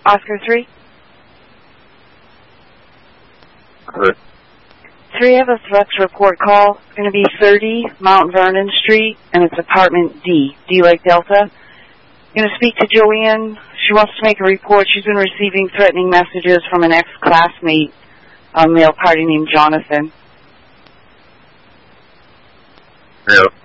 Oscar 3? Correct. 3, I have a threats report call. It's going to be 30 Mount Vernon Street, and it's apartment D. D like Delta. I'm going to speak to Joanne. She wants to make a report. She's been receiving threatening messages from an ex-classmate, a male party named Jonathan. Yeah.